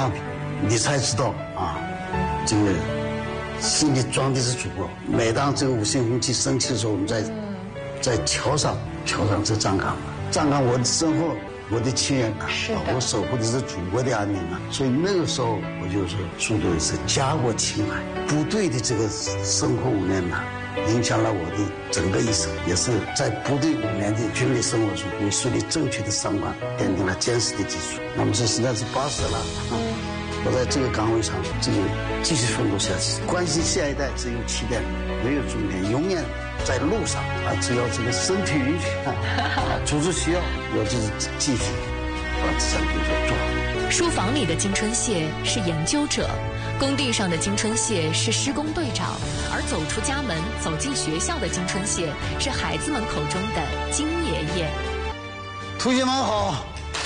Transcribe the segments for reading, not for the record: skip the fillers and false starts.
他，你才知道啊，这个心里装的是祖国。每当这个五星红旗升起的时候，我们在桥上这站岗，我的身后，我的亲人啊，我守护的是祖国的安宁啊。所以那个时候我就说，注重的是家国情怀。部队的这个生活5年呢，影响了我的整个一生，也是在部队5年的军旅生活中，为树立正确的三观奠定了坚实的基础。那么现在是80了啊，我在这个岗位上，继续奋斗下去，关心下一代只有起点，没有终点，永远在路上啊！只要这个身体允许，组织需要，我就是继续把这项工作做好。 书房里的金春谢是研究者，工地上的金春谢是施工队长，而走出家门走进学校的金春谢是孩子们口中的金爷爷。 同学们好。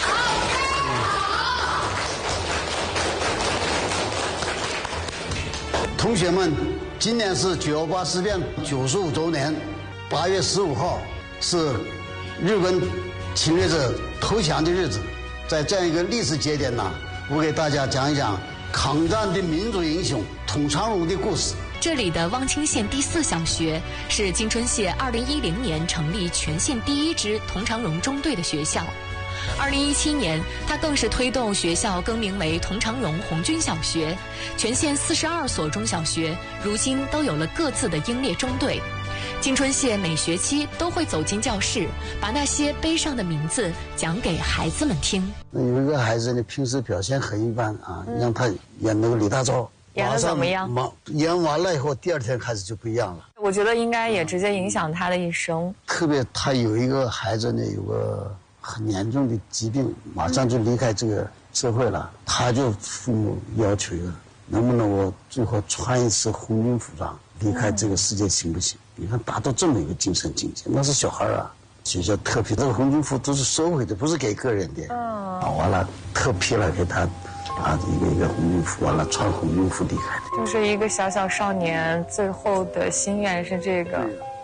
同学们，今年是9·18事变95周年，8月15号是日本侵略者投降的日子。在这样一个历史节点呢，我给大家讲一讲抗战的民族英雄统长荣的故事。 这里的汪清县第4小学是金春谢2010年成立全县第1支统长荣中队的学校。2017年，他更是推动学校更名为统长荣红军小学。全县42所中小学如今都有了各自的英烈中队。金春谢每学期都会走进教室，把那些悲伤的名字讲给孩子们听。 有一个孩子呢，平时表现很一般啊，让他演那个李大钊， 演得怎么样？ 演完了以后，第2天开始就不一样了。 我觉得应该也直接影响他的一生。 特别他有一个孩子呢，有个很严重的疾病，马上就离开这个社会了。他就父母要求了，能不能我最后穿一次红军服装离开这个世界行不行？你看达到这么一个精神境界，那是小孩啊。学校特批这个红军服都是收回的，不是给个人的。完了特批了给他啊，一个红军服，完了穿红军服离开的。 就是一个小小少年最后的心愿是这个。